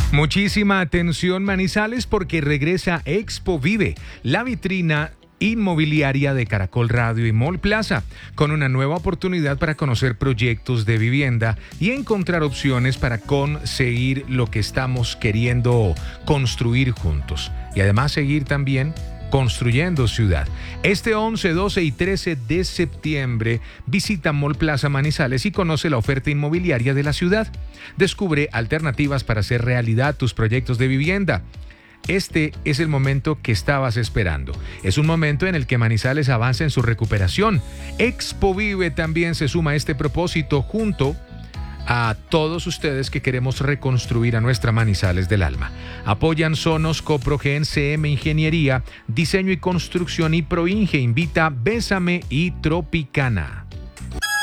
Muchísima atención, Manizales, porque regresa Expo Vive, la vitrina inmobiliaria de Caracol Radio y Mall Plaza, con una nueva oportunidad para conocer proyectos de vivienda y encontrar opciones para conseguir lo que estamos queriendo construir juntos. Y además seguir también construyendo ciudad. Este 11, 12 y 13 de septiembre visita Mall Plaza Manizales y conoce la oferta inmobiliaria de la ciudad. Descubre alternativas para hacer realidad tus proyectos de vivienda. Este es el momento que estabas esperando. Es un momento en el que Manizales avanza en su recuperación. Expo Vive también se suma a este propósito junto a todos ustedes que queremos reconstruir a nuestra Manizales del alma. Apoyan Sonos, Coprogen, CM Ingeniería, Diseño y Construcción y Proinge. Invita Bésame y Tropicana.